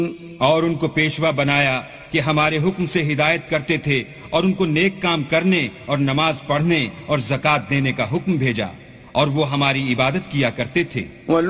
और उनको पेशवा बनाया कि हमारे हुक्म से हिदायत करते थे और उनको नेक काम करने और नमाज पढ़ने और ज़कात देने का हुक्म भेजा और वो हमारी इबादत किया करते थे।